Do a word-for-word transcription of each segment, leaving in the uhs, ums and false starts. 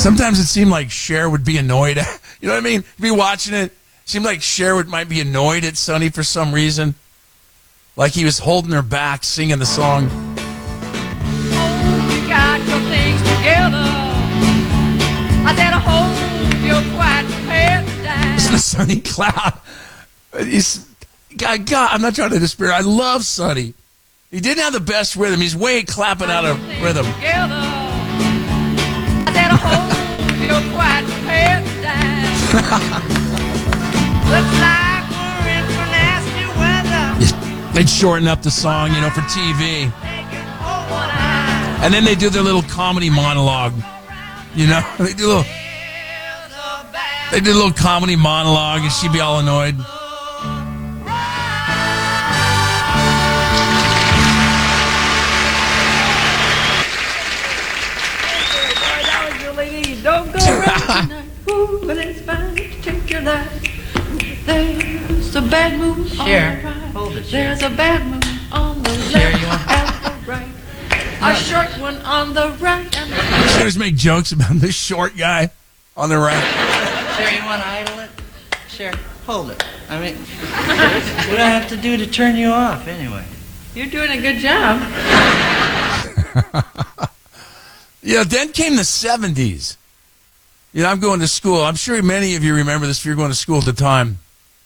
Sometimes it seemed like Cher would be annoyed. You know what I mean? Be watching it. Seemed like Cher would might be annoyed at Sonny for some reason. Like he was holding her back singing the song. Oh, you got your things together. I said, hold your quiet head down. Listen to Sonny Cloud. He's, God, God, I'm not trying to despair. I love Sonny. He didn't have the best rhythm. He's way clapping out of rhythm. Together. I said, hold your quiet head down. Looks like we're in for nasty weather. They'd shorten up the song, you know, for T V. And then they do their little comedy monologue. You know, they do a little, they do a little comedy monologue, and she'd be all annoyed. Don't go around tonight. Ooh, but it's fine to take your life. There's a bad moon on Cher, the right. hold it, Cher. There's a bad moon on the Cher, left you want- and the right. A short one on the right. And the She always make jokes about this short guy on the right. Cher, you want to idle it? Cher, hold it. I mean, what do I have to do to turn you off anyway? You're doing a good job. Yeah, then came the seventies. You know, I'm going to school. I'm sure many of you remember this if you're going to school at the time.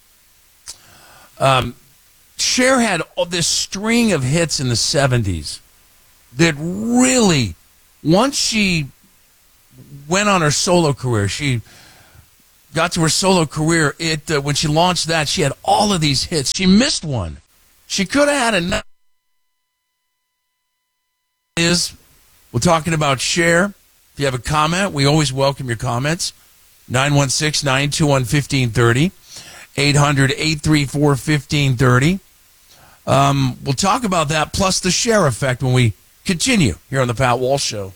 Um, Cher had all this string of hits in the seventies that really, once she went on her solo career, she got to her solo career, it uh, when she launched that, she had all of these hits. She missed one. She could have had enough. Is we're talking about Cher. If you have a comment, we always welcome your comments. nine one six, nine two one, one five three zero. eight hundred, eight three four, one five three zero. Um, we'll talk about that, plus the Cher effect when we continue here on the Pat Walsh Show.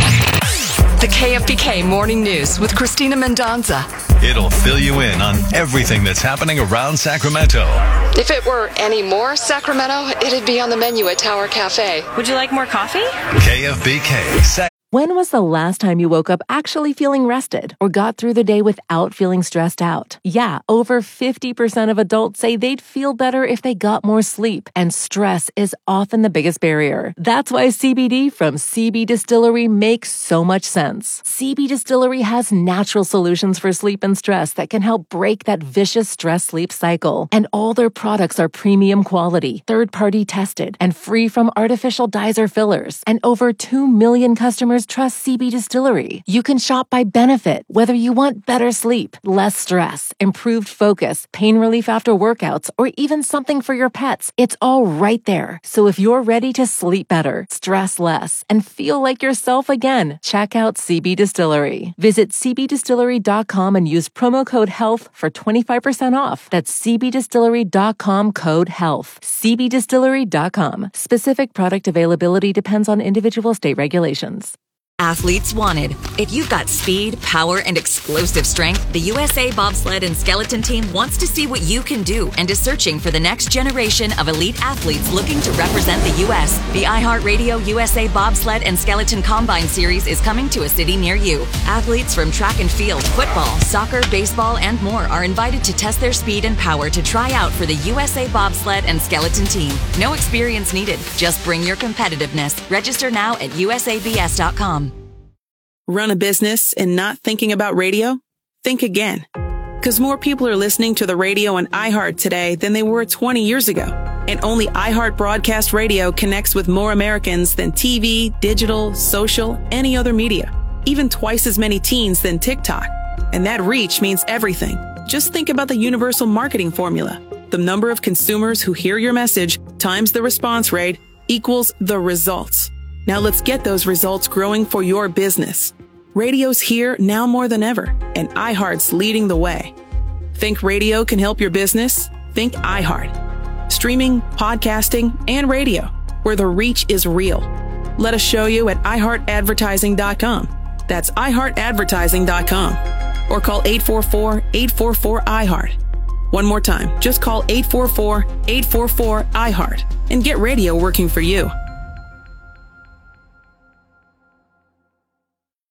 The K F B K Morning News with Christina Mendonza. It'll fill you in on everything that's happening around Sacramento. If it were any more Sacramento, it'd be on the menu at Tower Cafe. Would you like more coffee? K F B K. Sac- When was the last time you woke up actually feeling rested or got through the day without feeling stressed out? Yeah, over fifty percent of adults say they'd feel better if they got more sleep, and stress is often the biggest barrier. That's why C B D from C B Distillery makes so much sense. C B Distillery has natural solutions for sleep and stress that can help break that vicious stress-sleep cycle. And all their products are premium quality, third-party tested, and free from artificial dyes or fillers. And over two million customers trust C B Distillery. You can shop by benefit, whether you want better sleep, less stress, improved focus, pain relief after workouts, or even something for your pets. It's all right there. So if you're ready to sleep better, stress less, and feel like yourself again, check out C B Distillery. Visit c b distillery dot com and use promo code HEALTH for twenty-five percent off. That's c b distillery dot com code HEALTH. c b distillery dot com. Specific product availability depends on individual state regulations. Athletes wanted. If you've got speed, power, and explosive strength, the U S A Bobsled and Skeleton Team wants to see what you can do and is searching for the next generation of elite athletes looking to represent the U S The iHeartRadio U S A Bobsled and Skeleton Combine Series is coming to a city near you. Athletes from track and field, football, soccer, baseball, and more are invited to test their speed and power to try out for the U S A Bobsled and Skeleton Team. No experience needed. Just bring your competitiveness. Register now at u s a b s dot com. Run a business and not thinking about radio? Think again. Because more people are listening to the radio on iHeart today than they were twenty years ago. And only iHeart Broadcast Radio connects with more Americans than T V, digital, social, any other media. Even twice as many teens than TikTok. And that reach means everything. Just think about the universal marketing formula. The number of consumers who hear your message times the response rate equals the results. Now let's get those results growing for your business. Radio's here now more than ever, and iHeart's leading the way. Think radio can help your business? Think iHeart. Streaming, podcasting, and radio, where the reach is real. Let us show you at i heart advertising dot com. That's i heart advertising dot com. Or call eight four four, eight four four, I heart. One more time, just call eight four four, eight four four, I heart and get radio working for you.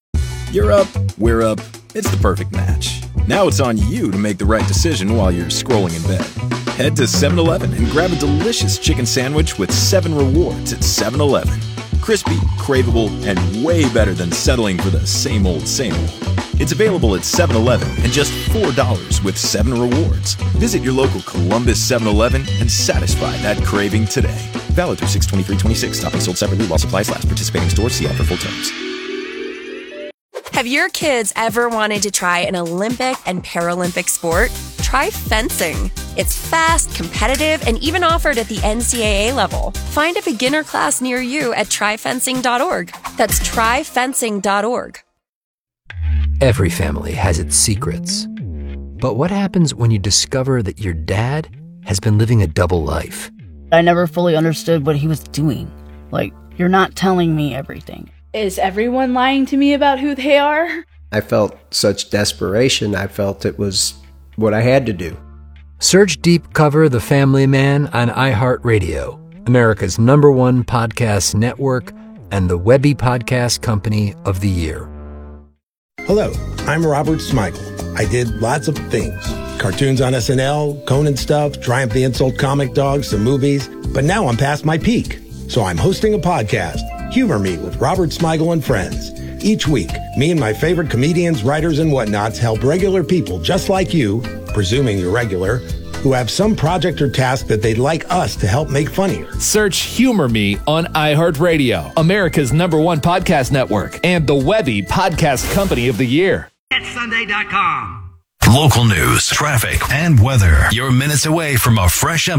You're up, we're up. It's the perfect match. Now it's on you to make the right decision while you're scrolling in bed. Head to seven eleven and grab a delicious chicken sandwich with seven rewards at seven eleven. Crispy, craveable, and way better than settling for the same old, same old. It's available at seven eleven and just four dollars with seven rewards. Visit your local Columbus seven eleven and satisfy that craving today. Valid through six twenty-three twenty-six. Topping sold separately while supplies last. Participating stores. See offer full terms. Have your kids ever wanted to try an Olympic and Paralympic sport? Try fencing. It's fast, competitive, and even offered at the N C double A level. Find a beginner class near you at try fencing dot org. That's try fencing dot org. Every family has its secrets. But what happens when you discover that your dad has been living a double life? I never fully understood what he was doing. Like, you're not telling me everything. Is everyone lying to me about who they are? I felt such desperation. I felt it was what I had to do. Search Deep Cover The Family Man on iHeartRadio, America's number one podcast network and the Webby Podcast Company of the Year. Hello, I'm Robert Smigel. I did lots of things. Cartoons on S N L, Conan stuff, Triumph the Insult Comic Dog, some movies. But now I'm past my peak. So I'm hosting a podcast, Humor Me with Robert Smigel and Friends. Each week, me and my favorite comedians, writers, and whatnots help regular people just like you, presuming you're regular, who have some project or task that they'd like us to help make funnier. Search Humor Me on iHeartRadio, America's number one podcast network, and the Webby Podcast Company of the Year. Get Sunday dot com. Local news, traffic, and weather. You're minutes away from a fresh